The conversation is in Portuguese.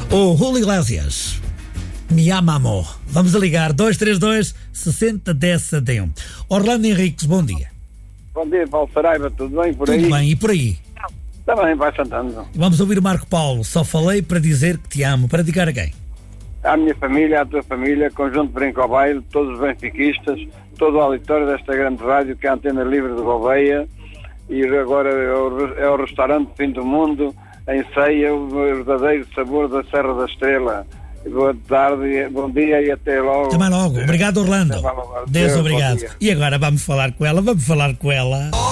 O Julio Iglesias, Me Amamo. Vamos a ligar 232 60 10 71. Orlando Henriques, bom dia. Bom dia, Paulo Saraiva, tudo bem por aí? Tudo bem, e por aí? Também vai sentando. Vamos ouvir o Marco Paulo. Só falei para dizer que te amo. Para dedicar a quem? À minha família, à tua família, conjunto Brinco ao Baile, todos os benfiquistas, todo o auditório desta grande rádio que é a Antena Livre de Gouveia, e agora é o restaurante Fim do Mundo, em Ceia, o verdadeiro sabor da Serra da Estrela. Boa tarde, bom dia e até logo. Até mais logo. Obrigado, Orlando. Até logo. Deus, obrigado. E agora vamos falar com ela.